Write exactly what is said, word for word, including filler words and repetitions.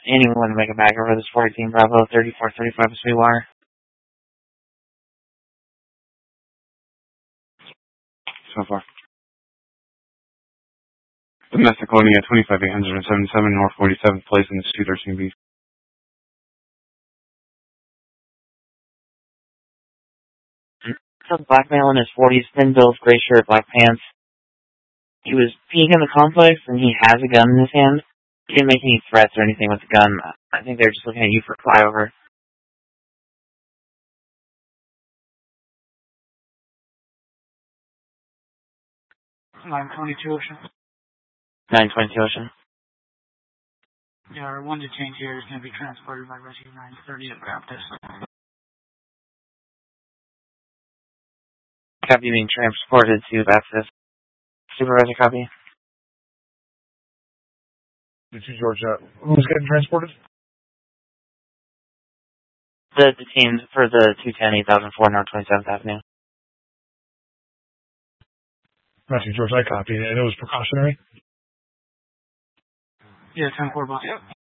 anyone to make it back over this fourteen Bravo thirty-four thirty-five Sweetwater. So far. Domestic loading at twenty-five eight seventy-seven North forty-seventh place in the two thirteen B. Some black male in his forties, thin build, gray shirt, black pants. He was peeing in the complex, and he has a gun in his hand. He didn't make any threats or anything with the gun. I think they're just looking at you for flyover. nine twenty-two Ocean. nine twenty-two Ocean. Yeah, our one to change here is going to be transported by Rescue nine thirty to Baptist. Copy being transported to Baptist. Supervisor, copy. This is Georgia. Who's getting transported? The detained for the two ten eight thousand four North twenty-seventh Avenue. Matthew George, I copied, and it was precautionary. Yeah, ten four bus. Yep.